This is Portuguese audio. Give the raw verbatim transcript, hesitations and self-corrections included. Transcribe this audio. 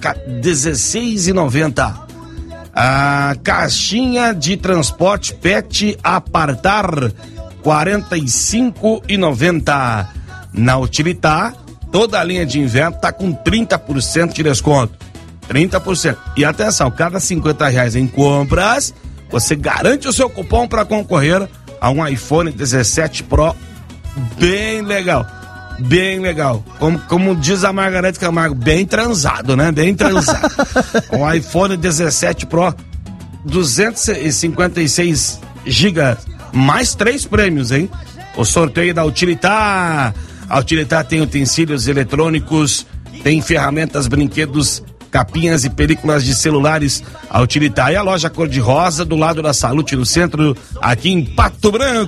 dezesseis reais e noventa centavos. A caixinha de transporte Pet Apartar, quarenta e cinco reais e noventa centavos. Na Utilitar, toda a linha de inverno tá com trinta por cento de desconto. trinta por cento. E atenção, cada cinquenta reais em compras, você garante o seu cupom para concorrer a um iPhone dezessete Pro bem legal. Bem legal. Como, como diz a Margarete Camargo, bem transado, né? Bem transado. Um iPhone dezessete Pro, duzentos e cinquenta e seis gigas, mais três prêmios, hein? O sorteio da Utilitar. A Utilitar tem utensílios eletrônicos, tem ferramentas, brinquedos, capinhas e películas de celulares. A Utilitar e a loja cor-de-rosa do lado da Salute, no centro, aqui em Pato Branco.